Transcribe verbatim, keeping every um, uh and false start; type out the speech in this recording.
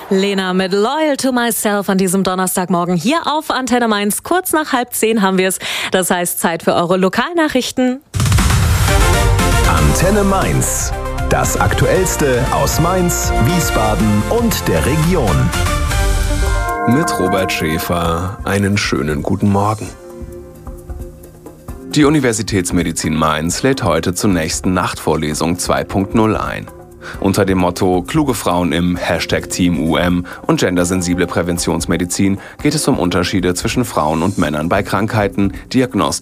Lena mit Loyal to Myself an diesem Donnerstagmorgen hier auf Antenne Mainz. Kurz nach halb zehn haben wir es. Das heißt, Zeit für eure Lokalnachrichten. Antenne Mainz. Das Aktuellste aus Mainz, Wiesbaden und der Region. Mit Robert Schäfer einen schönen guten Morgen. Die Universitätsmedizin Mainz lädt heute zur nächsten Nachtvorlesung zwei Punkt null ein. Unter dem Motto Kluge Frauen im Hashtag Team U M und gendersensible Präventionsmedizin geht es um Unterschiede zwischen Frauen und Männern bei Krankheiten, Diagnostik